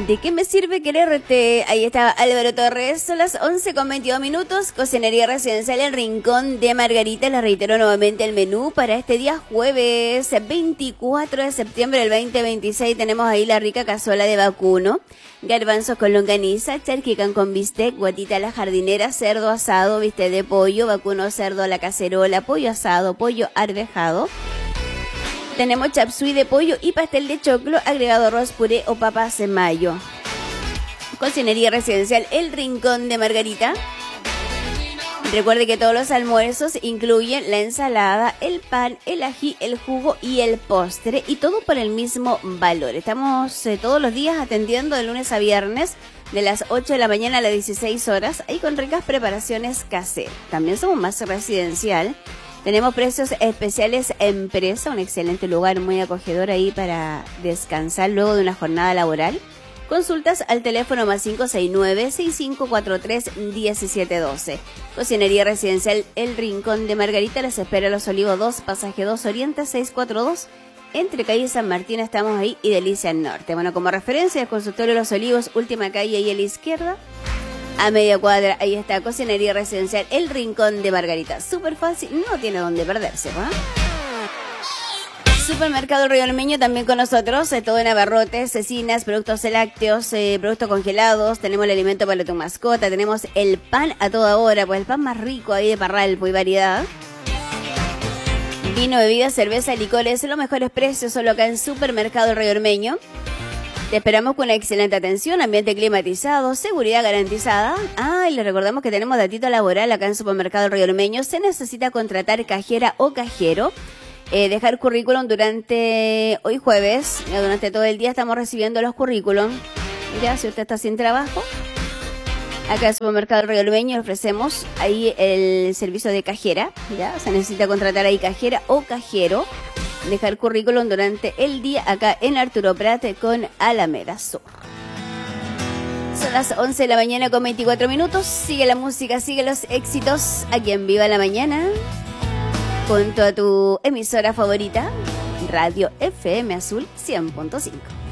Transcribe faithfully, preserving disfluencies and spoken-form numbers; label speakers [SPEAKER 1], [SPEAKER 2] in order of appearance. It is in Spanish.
[SPEAKER 1] ¿De qué me sirve quererte? Ahí estaba Álvaro Torres. Son las once con veintidós minutos. Cocinería Residencial El Rincón de Margarita. Les reitero nuevamente el menú para este día jueves veinticuatro de septiembre del veinte veintiséis. Tenemos ahí la rica cazuela de vacuno, garbanzos con longaniza, charquicán con bistec, guatita a la jardinera, cerdo asado, bistec de pollo, vacuno cerdo a la cacerola, pollo asado, pollo arvejado. Tenemos chapsui de pollo y pastel de choclo, agregado arroz, puré o papas en mayo. Cocinería Residencial El Rincón de Margarita. Recuerde que todos los almuerzos incluyen la ensalada, el pan, el ají, el jugo y el postre, y todo por el mismo valor. Estamos eh, todos los días atendiendo de lunes a viernes, de las ocho de la mañana a las dieciséis horas, ahí con ricas preparaciones caseras. También somos más residencial. Tenemos precios especiales empresa, un excelente lugar muy acogedor ahí para descansar luego de una jornada laboral. Consultas al teléfono más cinco seis nueve, seis cinco cuatro tres, uno siete uno dos. Cocinería Residencial El Rincón de Margarita les espera Los Olivos dos, pasaje dos Oriente seiscientos cuarenta y dos. Entre calle San Martín estamos ahí y Delicia Norte. Bueno, como referencia, el consultorio Los Olivos, última calle ahí a la izquierda. A media cuadra, ahí está Cocinería Residencial El Rincón de Margarita. Súper fácil, no tiene dónde perderse, ¿no? Supermercado Río Ormeño también con nosotros, eh, todo en abarrotes, cecinas, productos lácteos, eh, productos congelados. Tenemos el alimento para tu mascota, tenemos el pan a toda hora, pues el pan más rico ahí de Parral, muy variedad. Vino, bebidas, cerveza, licores, los mejores precios solo acá en Supermercado Río Ormeño. Te esperamos con una excelente atención, ambiente climatizado, seguridad garantizada. Ah, y les recordamos que tenemos datito laboral acá en Supermercado Río Ormeño. Se necesita contratar cajera o cajero. Eh, dejar currículum durante hoy jueves. Ya durante todo el día estamos recibiendo los currículum. Ya, si usted está sin trabajo, acá en Supermercado Río Ormeño ofrecemos ahí el servicio de cajera. Ya, se necesita contratar ahí cajera o cajero. Dejar currículum durante el día acá en Arturo Prat con Alameda Sur. Son las once de la mañana con veinticuatro minutos. Sigue la música, sigue los éxitos aquí en Viva la Mañana, junto a tu emisora favorita, Radio F M Azul cien punto cinco.